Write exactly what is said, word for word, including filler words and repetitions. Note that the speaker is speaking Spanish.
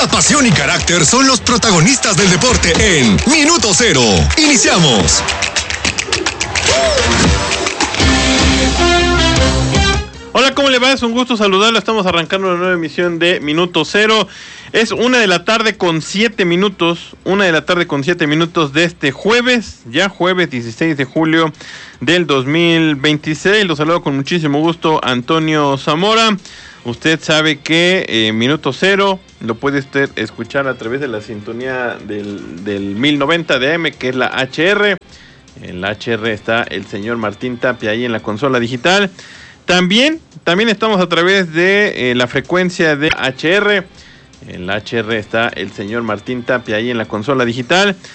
La pasión y carácter son los protagonistas del deporte en Minuto Cero. Iniciamos. Hola, ¿cómo le va? Es un gusto saludarlo. Estamos arrancando una nueva emisión de Minuto Cero. Es una de la tarde con siete minutos. Una de la tarde con siete minutos de este jueves. Ya jueves dieciséis de julio del dos mil veintiséis. Lo saludo con muchísimo gusto, Antonio Zamora. Usted sabe que eh, Minuto Cero lo puede usted escuchar a través de la sintonía del, del mil noventa de A M, que es la H R. En la H R está el señor Martín Tapia ahí en la consola digital. También, también estamos a través de eh, la frecuencia de H R. En la H R está el señor Martín Tapia ahí en la consola digital.